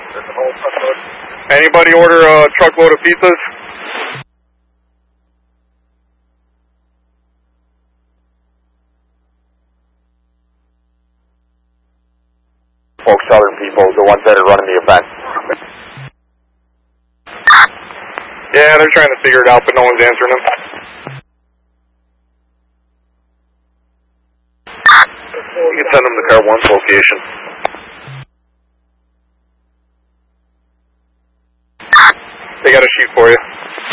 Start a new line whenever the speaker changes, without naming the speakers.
Anybody order a truckload of pizzas?
Folks, Southern people, the ones that are running the event.
Yeah, they're trying to figure it out, but no one's answering them. You can send them to Car 1's location. They got a sheet for you.